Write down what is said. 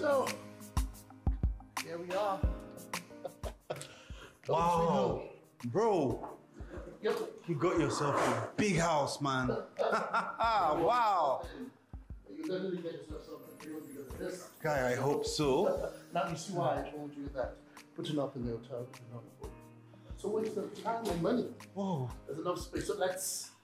So, here we are. Wow, bro, Yo. you got yourself a big house, man. Wow. You definitely get yourself something big because of this. Guy, I hope so. Now you see why I told you that putting up in the hotel is not good. So waste of time and money. Whoa. There's enough space. So let's